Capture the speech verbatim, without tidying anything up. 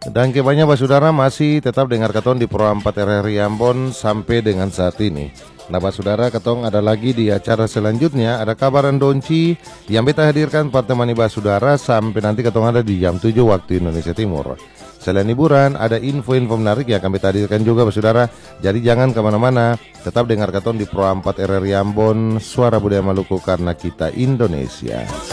Dan kebanyakan Pak Saudara masih tetap dengar ketong di Pro empat R R I Ambon sampai dengan saat ini. Nah Pak Saudara, ketong ada lagi di acara selanjutnya, ada kabaran Donci yang kita hadirkan pertemani Pak Saudara sampai nanti ketong ada di jam tujuh waktu Indonesia Timur. Selain hiburan, ada info-info menarik yang kami hadirkan juga Pak Saudara. Jadi jangan kemana-mana, tetap dengar ketong di Pro empat R R I Ambon, Suara Budaya Maluku karena kita Indonesia.